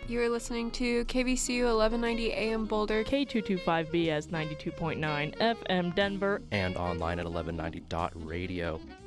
You're listening to KVCU 1190 AM Boulder, K225BS 92.9 FM Denver, and online at 1190.radio.